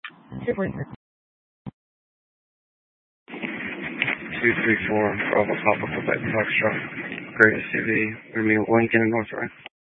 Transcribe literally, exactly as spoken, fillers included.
two three four Bravo Papa Quebec Foxtrot. Great S U V. We're going to be Lincoln and North Ryan.